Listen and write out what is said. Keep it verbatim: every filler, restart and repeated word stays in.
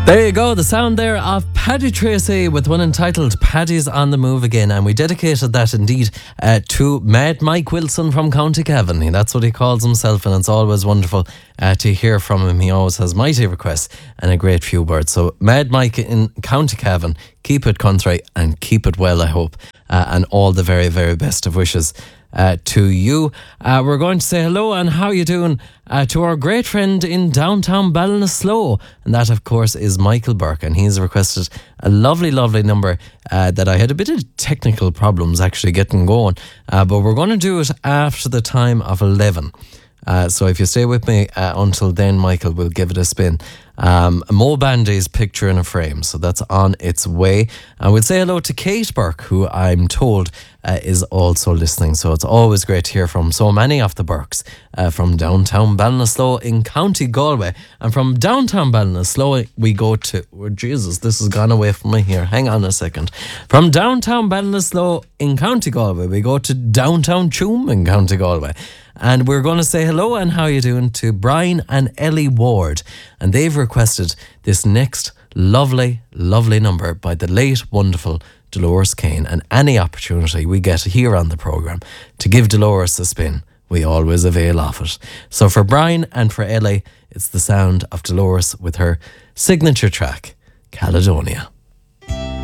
There you go, the sound there of Paddy Tracy with one entitled Paddy's on the Move Again, and we dedicated that indeed uh, to Mad Mike Wilson from County Cavan. That's what he calls himself, and it's always wonderful uh, to hear from him. He always has mighty requests and a great few words. So Mad Mike in County Cavan, keep it country and keep it well, I hope, uh, and all the very, very best of wishes Uh, to you. Uh, we're going to say hello and how you doing uh, to our great friend in downtown Ballinasloe, and that of course is Michael Burke, and he's requested a lovely lovely number uh, that I had a bit of technical problems actually getting going, uh, but we're going to do it after the time of eleven. Uh, so if you stay with me uh, until then, Michael, we'll give it a spin. Um, Mo Bandy's Picture in a Frame, so that's on its way. And we'll say hello to Kate Burke, who I'm told uh, is also listening. So it's always great to hear from so many of the Burkes uh, from downtown Ballinasloe in County Galway. And from downtown Ballinasloe, we go to... Oh, Jesus, this has gone away from me here. Hang on a second. From downtown Ballinasloe in County Galway, we go to downtown Tuam in County Galway. And we're going to say hello and how you doing to Brian and Ellie Ward. And they've requested this next lovely, lovely number by the late, wonderful Dolores Kane. And any opportunity we get here on the programme to give Dolores a spin, we always avail of it. So for Brian and for Ellie, it's the sound of Dolores with her signature track, Caledonia.